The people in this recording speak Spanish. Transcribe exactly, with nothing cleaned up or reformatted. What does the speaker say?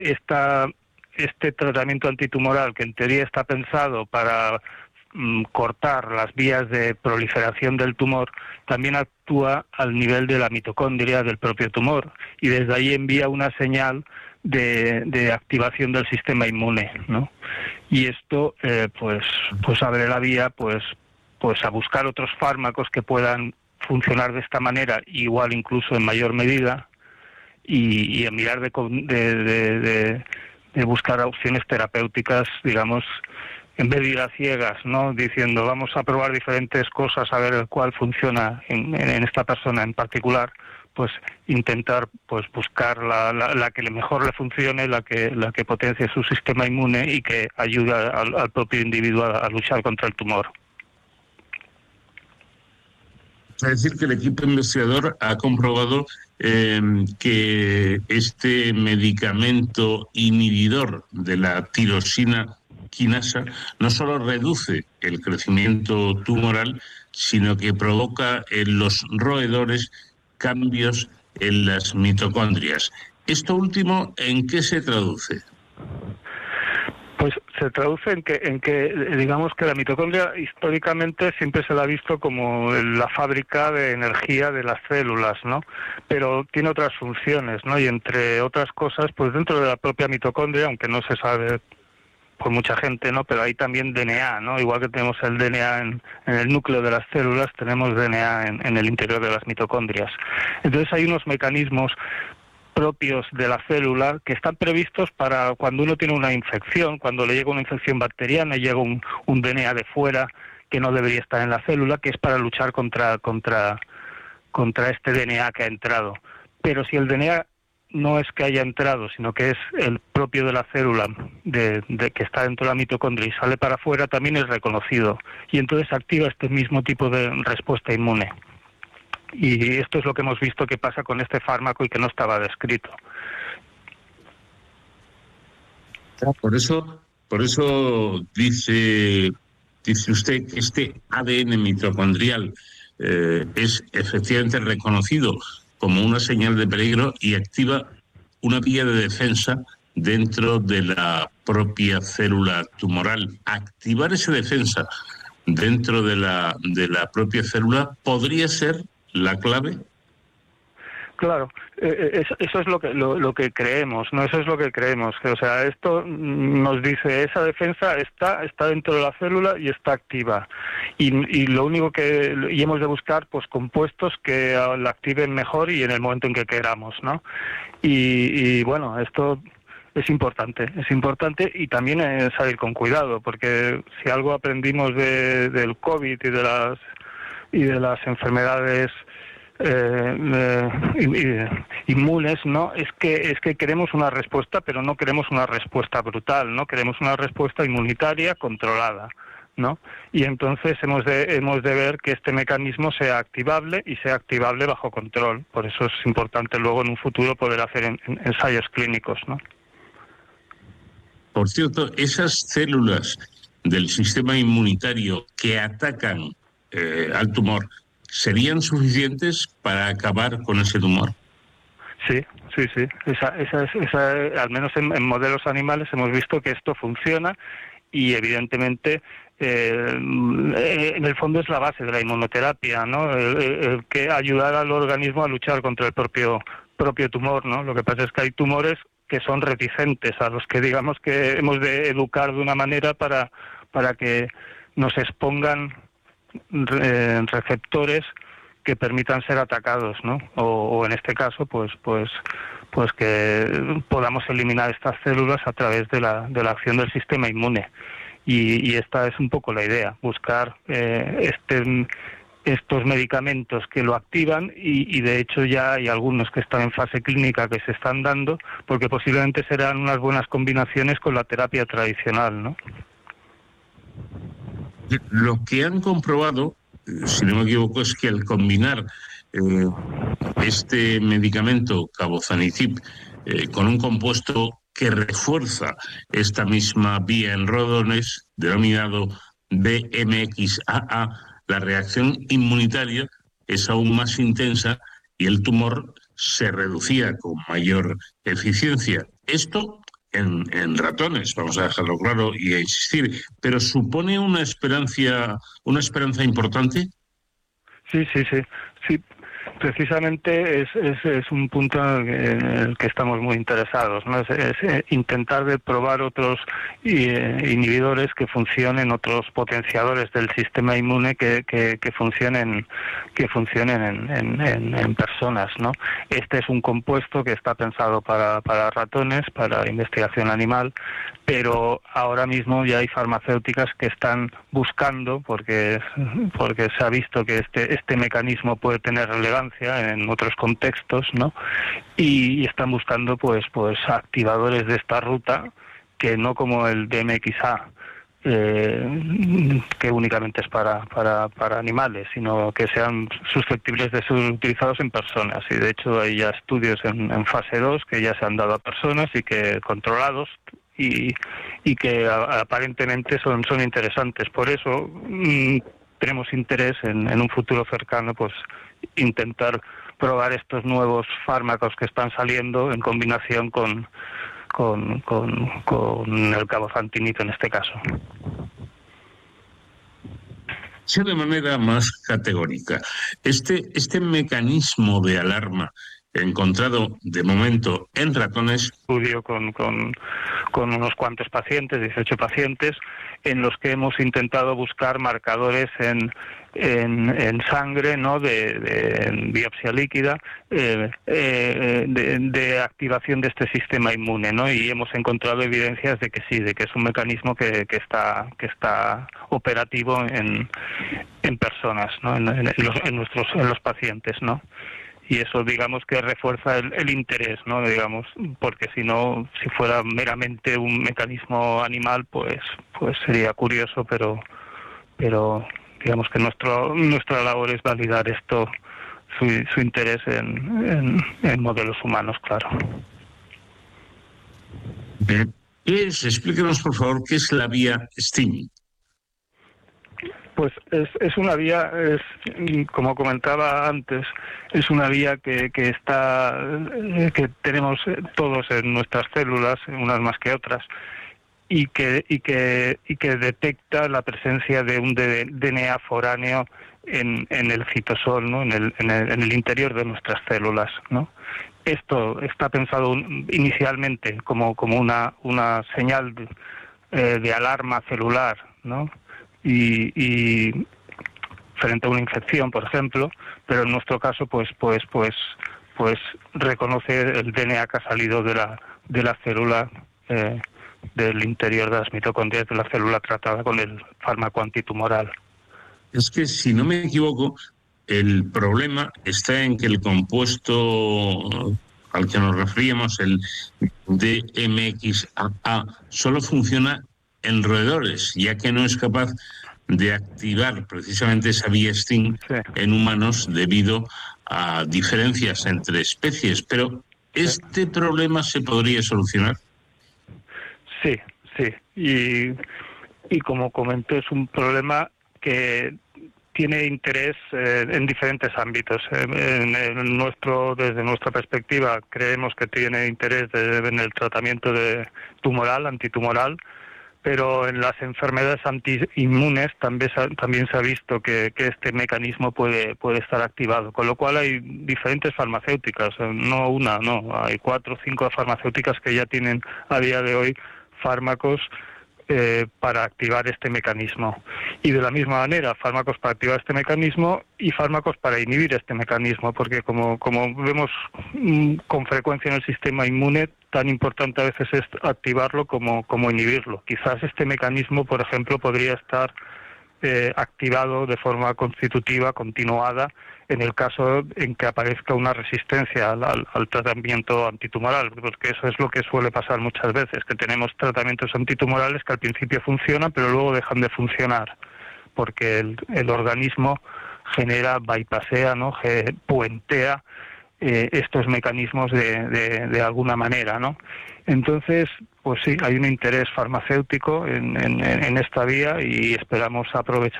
esta, este tratamiento antitumoral, que en teoría está pensado para mm, cortar las vías de proliferación del tumor, también actúa al nivel de la mitocondria del propio tumor y desde ahí envía una señal de, de activación del sistema inmune, ¿no? Y esto eh, pues pues abre la vía pues pues a buscar otros fármacos que puedan funcionar de esta manera, igual incluso en mayor medida, y, y a mirar de, de, de, de, de buscar opciones terapéuticas, digamos, en vez de ir a ciegas, ¿no? Diciendo vamos a probar diferentes cosas a ver cuál funciona en, en esta persona en particular, pues intentar pues buscar la, la, la que mejor le funcione, la que la que potencie su sistema inmune y que ayude al, al propio individuo a, a luchar contra el tumor. Es decir, que el equipo investigador ha comprobado eh, que este medicamento inhibidor de la tirosina quinasa no solo reduce el crecimiento tumoral, sino que provoca en los roedores cambios en las mitocondrias. ¿Esto último en qué se traduce? Pues se traduce en que, en que, digamos que la mitocondria históricamente siempre se la ha visto como la fábrica de energía de las células, ¿no? Pero tiene otras funciones, ¿no? Y entre otras cosas, pues dentro de la propia mitocondria, aunque no se sabe por mucha gente, ¿no? Pero hay también D N A, ¿no? Igual que tenemos el D N A en, en el núcleo de las células, tenemos D N A en, en el interior de las mitocondrias. Entonces hay unos mecanismos propios de la célula que están previstos para cuando uno tiene una infección, cuando le llega una infección bacteriana y llega un, un D N A de fuera que no debería estar en la célula, que es para luchar contra, contra, contra este D N A que ha entrado. Pero si el D N A no es que haya entrado, sino que es el propio de la célula de, de que está dentro de la mitocondria y sale para afuera, también es reconocido. Y entonces activa este mismo tipo de respuesta inmune. Y esto es lo que hemos visto que pasa con este fármaco y que no estaba descrito. Por eso, por eso dice, dice usted que este A D N mitocondrial eh, es efectivamente reconocido como una señal de peligro y activa una vía de defensa dentro de la propia célula tumoral. Activar esa defensa dentro de la, de la propia célula podría ser la clave. Claro, eh, eso, eso es lo que lo, lo que creemos, no, eso es lo que creemos. O sea, esto nos dice esa defensa está está dentro de la célula y está activa, y, y lo único que y hemos de buscar pues compuestos que la activen mejor y en el momento en que queramos, ¿no? Y, y bueno, esto es importante, es importante y también es salir con cuidado, porque si algo aprendimos de, del COVID y de las y de las enfermedades Eh, eh, inmunes, no es que es que queremos una respuesta, pero no queremos una respuesta brutal, no queremos una respuesta inmunitaria controlada, ¿no? Y entonces hemos de hemos de ver que este mecanismo sea activable y sea activable bajo control. Por eso es importante luego en un futuro poder hacer en, en ensayos clínicos, ¿no? Por cierto, esas células del sistema inmunitario que atacan eh, al tumor, ¿serían suficientes para acabar con ese tumor? Sí, sí, sí. Esa, esa, esa, al menos en, en modelos animales hemos visto que esto funciona y evidentemente eh, en el fondo es la base de la inmunoterapia, ¿no? El, el que ayudar al organismo a luchar contra el propio propio tumor, ¿no? Lo que pasa es que hay tumores que son reticentes, a los que digamos que hemos de educar de una manera para para que nos expongan Eh, receptores que permitan ser atacados, ¿no? O, o en este caso, pues, pues, pues que podamos eliminar estas células a través de la de la acción del sistema inmune. Y, y esta es un poco la idea, buscar eh, este estos medicamentos que lo activan y, y de hecho ya hay algunos que están en fase clínica que se están dando, porque posiblemente serán unas buenas combinaciones con la terapia tradicional, ¿no? Lo que han comprobado, si no me equivoco, es que al combinar eh, este medicamento cabozanizib eh, con un compuesto que refuerza esta misma vía en roedores, denominado B M X A A, la reacción inmunitaria es aún más intensa y el tumor se reducía con mayor eficiencia. Esto en, en ratones, vamos a dejarlo claro y a insistir, pero ¿supone una esperanza, una esperanza importante? Sí, sí, sí, sí. Precisamente es, es, es un punto en el que estamos muy interesados, ¿no? Es, es intentar de probar otros eh, inhibidores que funcionen, otros potenciadores del sistema inmune que, que, que funcionen que funcionen en, en, en, en personas, ¿no? Este es un compuesto que está pensado para, para ratones, para investigación animal, pero ahora mismo ya hay farmacéuticas que están buscando, porque porque se ha visto que este este mecanismo puede tener relevancia en otros contextos, ¿no? Y, y están buscando pues pues activadores de esta ruta que no como el D M X A, eh, que únicamente es para, para para animales, sino que sean susceptibles de ser utilizados en personas. Y de hecho hay ya estudios en, en fase dos que ya se han dado a personas y que controlados y, y que a, aparentemente son son interesantes. Por eso mmm, tenemos interés en, en un futuro cercano pues intentar probar estos nuevos fármacos que están saliendo en combinación con con, con, con el cabozantinito en este caso. Sí, de manera más categórica, este, este mecanismo de alarma encontrado de momento en ratones. Estudio con, con, con unos cuantos pacientes, dieciocho pacientes, en los que hemos intentado buscar marcadores en, en, en sangre, ¿no? de, de en biopsia líquida, eh, eh, de, de activación de este sistema inmune, ¿no? Y hemos encontrado evidencias de que sí, de que es un mecanismo que, que está que está operativo en, en personas, ¿no? En, en, los, en nuestros en los pacientes, ¿no? Y eso, digamos, que refuerza el, el interés, ¿no? Digamos, porque si no, si fuera meramente un mecanismo animal, pues, pues sería curioso, pero, pero digamos que nuestro, nuestra labor es validar esto, su, su interés en, en, en modelos humanos, claro. Bien. ¿Qué es? Explíquenos, por favor, ¿qué es la vía STING? Pues es, es una vía, es, como comentaba antes, es una vía que, que está, que tenemos todos en nuestras células, unas más que otras, y que y que y que detecta la presencia de un D N A foráneo en, en el citosol, ¿no? En el, en el en el interior de nuestras células, ¿no? Esto está pensado inicialmente como como una una señal de, eh, de alarma celular, ¿no? Y, y frente a una infección, por ejemplo, pero en nuestro caso, pues, pues, pues, pues reconoce el D N A que ha salido de la de la célula, eh, del interior de las mitocondrias de la célula tratada con el fármaco antitumoral. Es que, si no me equivoco, el problema está en que el compuesto al que nos referíamos, el D M X A, solo funciona en roedores, ya que no es capaz de activar precisamente esa vía STING sí. en humanos debido a diferencias entre especies. Pero ¿este sí. problema se podría solucionar? Sí, sí. Y, y como comenté, es un problema que tiene interés eh, en diferentes ámbitos. Eh, en, en nuestro, desde nuestra perspectiva, creemos que tiene interés de, en el tratamiento de tumoral, antitumoral, pero en las enfermedades antiinmunes también, también se ha visto que, que este mecanismo puede, puede estar activado, con lo cual hay diferentes farmacéuticas, no una, no, hay cuatro o cinco farmacéuticas que ya tienen a día de hoy fármacos eh, para activar este mecanismo. Y de la misma manera, fármacos para activar este mecanismo y fármacos para inhibir este mecanismo, porque como, como vemos mmm, con frecuencia en el sistema inmune, tan importante a veces es activarlo como, como inhibirlo. Quizás este mecanismo, por ejemplo, podría estar eh, activado de forma constitutiva, continuada, en el caso en que aparezca una resistencia al, al, al tratamiento antitumoral, porque eso es lo que suele pasar muchas veces, que tenemos tratamientos antitumorales que al principio funcionan, pero luego dejan de funcionar, porque el, el organismo genera, bypassea, ¿no? Ge, puentea eh, estos mecanismos de, de, de alguna manera, ¿no? Entonces, pues sí, hay un interés farmacéutico en, en, en esta vía y esperamos aprovechar